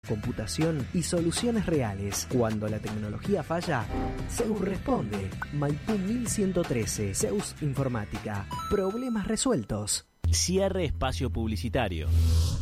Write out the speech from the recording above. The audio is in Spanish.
computación y soluciones reales. Cuando la tecnología falla, Zeus responde. Maipú 1113, Zeus Informática. Problemas resueltos. Cierre espacio publicitario.